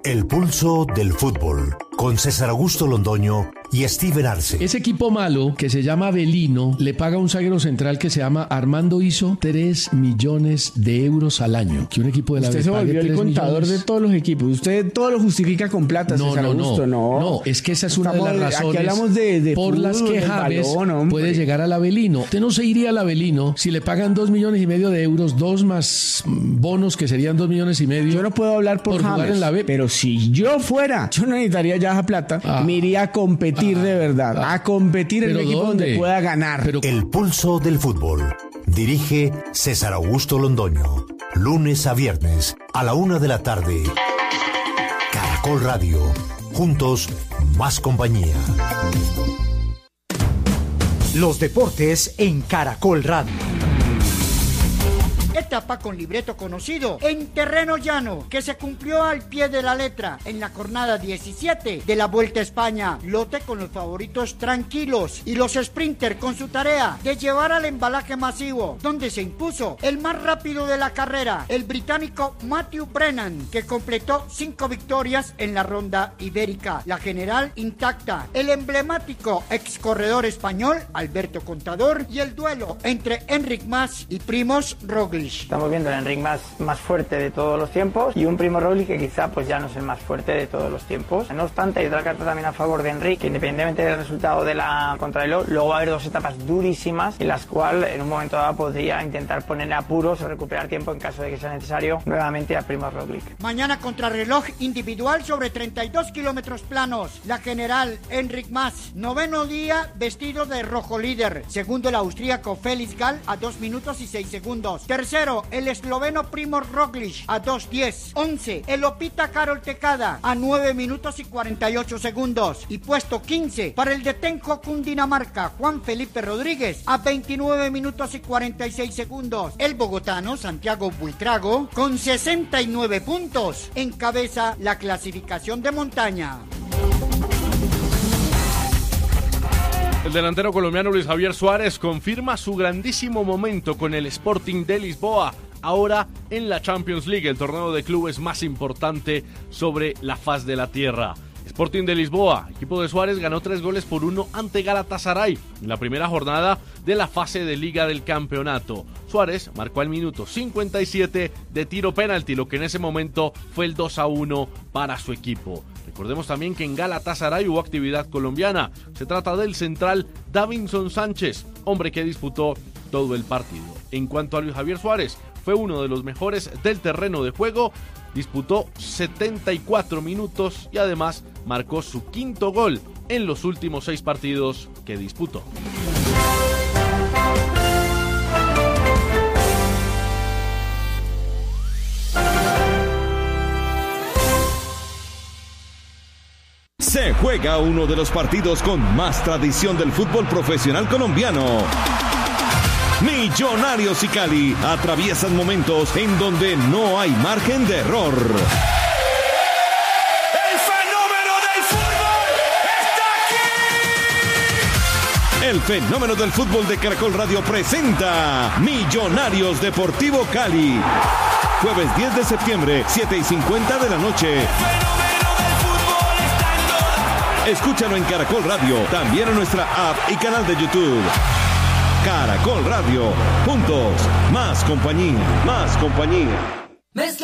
El pulso del fútbol, con César Augusto Londoño y Steven Arce. Ese equipo malo, que se llama Avelino, le paga a un zaguero central que se llama Armando Iso 3 millones de euros al año. Que un equipo de la Usted se volvió el contador millones. de todos los equipos. Usted todo lo justifica con plata, César Augusto. No, es que esa es una de las razones aquí hablamos de por fútbol, las que James puede llegar al Avelino. Usted no se iría al Avelino si le pagan 2 millones y medio de euros, 2 más bonos que serían 2 millones y medio. Yo no puedo hablar por James, jugar en la B. Pero si yo fuera, yo no necesitaría ya esa plata. Me iría a competir de verdad. A competir en un equipo donde pueda ganar. El pulso del fútbol. Dirige César Augusto Londoño. Lunes a viernes a la 1 de la tarde. Caracol Radio. Juntos, más compañía. Los deportes en Caracol Radio. Etapa con libreto conocido en terreno llano, que se cumplió al pie de la letra en la jornada 17 de la Vuelta a España. Lote con los favoritos tranquilos y los sprinter con su tarea de llevar al embalaje masivo, donde se impuso el más rápido de la carrera, el británico Matthew Brennan, que completó 5 victorias en la ronda ibérica. La general intacta, el emblemático ex corredor español Alberto Contador y el duelo entre Enric Mas y Primož Roglič. Estamos viendo el Enric más fuerte de todos los tiempos y un Primož Roglič que quizá pues ya no es el más fuerte de todos los tiempos. No obstante, hay otra carta también a favor de Enric, que independientemente del resultado de la contrarreloj, luego va a haber 2 etapas durísimas en las cuales en un momento dado podría intentar poner apuros o recuperar tiempo en caso de que sea necesario nuevamente a Primož Roglič. Mañana contrarreloj individual sobre 32 kilómetros planos. La general Enric Mas, noveno día vestido de rojo líder. Segundo el austríaco Felix Gall a 2 minutos y 6 segundos. Tercero el esloveno Primož Roglič a 2:10. 11 el opita Karol Tecada a 9 minutos y 48 segundos. Y puesto 15 para el de Tenjo Cundinamarca Juan Felipe Rodríguez a 29 minutos y 46 segundos. El bogotano Santiago Buitrago con 69 puntos encabeza la clasificación de montaña. El delantero colombiano Luis Javier Suárez confirma su grandísimo momento con el Sporting de Lisboa, ahora en la Champions League, el torneo de clubes más importante sobre la faz de la tierra. Sporting de Lisboa, equipo de Suárez, ganó 3-1 ante Galatasaray en la primera jornada de la fase de Liga del Campeonato. Suárez marcó al minuto 57 de tiro penalti, lo que en ese momento fue el 2-1 para su equipo. Recordemos también que en Galatasaray hubo actividad colombiana. Se trata del central Davinson Sánchez, hombre que disputó todo el partido. En cuanto a Luis Javier Suárez, fue uno de los mejores del terreno de juego. Disputó 74 minutos y además marcó su 5º gol en los últimos 6 partidos que disputó. Se juega uno de los partidos con más tradición del fútbol profesional colombiano. Millonarios y Cali atraviesan momentos en donde no hay margen de error. ¡El fenómeno del fútbol está aquí! El fenómeno del fútbol de Caracol Radio presenta Millonarios Deportivo Cali. Jueves 10 de septiembre, 7:50 de la noche. Escúchalo en Caracol Radio, también en nuestra app y canal de YouTube. Caracol Radio, juntos, más compañía, más compañía.